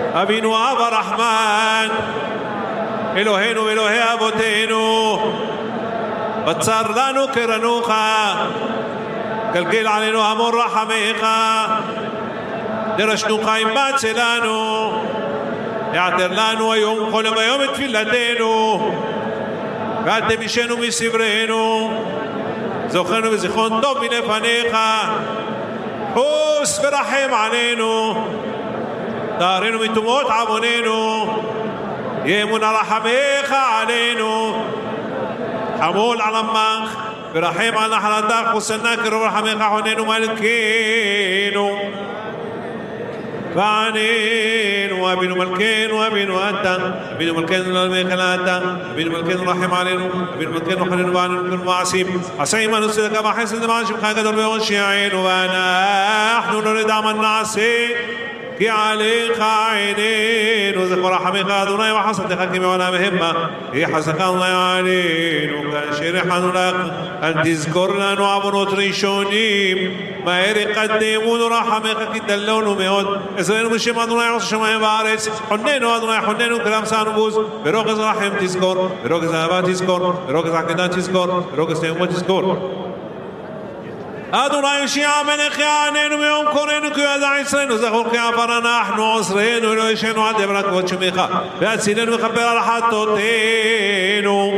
אבינו אב הרחמן, אלוהינו ואלוהי אבותינו, בצר לנו קרנוך, גלגל עלינו המון רחמך, דרשנו חיים בצלנו, יעתר לנו היום כל יום היום את תפילתנו, ואל תמישנו מסברנו, זוכרנו וזיכרון טוב מלפניך, חוס ורחם עלינו, טהרנו מטומאות עווננו, יאמון רחמך עלינו, חמול על עמך ורחם על נחלתך, חוסנה קרוב רחמך חוננו מלכנו וענינו, אבינו מלכנו, אבינו אתה, אבינו מלכנו לעולמך אתה, אבינו מלכנו רחם עלינו, אבינו מלכנו חננו וענינו כל מעשים, עשאים אנו צדקה וחסד למען שמך הגדול והושיענו, ואנחנו לא נדע מה נעשה כי עליך עינינו, זכור רחמך אדוני וחסדך כי מעולם המה, כי חסדך אדוני עלינו, כאשר יחנו לך, אל תזכור לנו עוונות ראשונים, מהר יקדמונו רחמך כי דלנו מאוד, עזרנו בשם אדוני עושה שמיים וארץ, חוננו אדוני חוננו כלם שענו בוז, ברוגז רחם תזכור, ברוגז אהבה תזכור, ברוגז עקדה תזכור, ברוגז תאומות תזכור. אדוני יושיע מלך יעננו מיום קורנו כי ידע יצרנו, זכור כי עבר אנחנו עוזרנו אלוהינו עד דברה כבוד שמך, והצילנו וכפר על חטאותינו.